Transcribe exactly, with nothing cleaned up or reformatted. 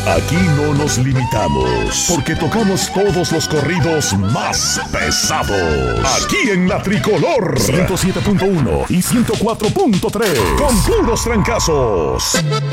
Aquí no nos limitamos, porque tocamos todos los corridos más pesados. Aquí en La Tricolor, ciento siete punto uno y ciento cuatro punto tres, con puros trancazos.